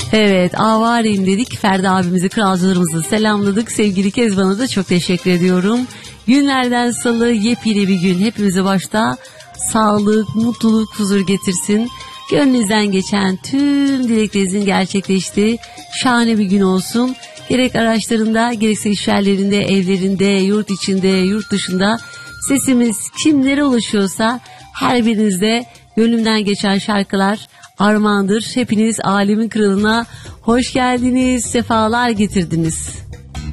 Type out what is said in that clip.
Evet, avareyim dedik. Ferdi abimizi, kralcılarımızı selamladık. Sevgili Kezban'a da çok teşekkür ediyorum. Günlerden salı, yepyeni bir gün. Hepimize başta sağlık, mutluluk, huzur getirsin. Gönlünüzden geçen tüm dileklerinizin gerçekleştiği şahane bir gün olsun. Gerek araçlarında, gerekse iş yerlerinde, evlerinde, yurt içinde, yurt dışında sesimiz kimlere ulaşıyorsa her birinizde gönlümden geçen şarkılar armağandır. Hepiniz alemin kralına hoş geldiniz, sefalar getirdiniz.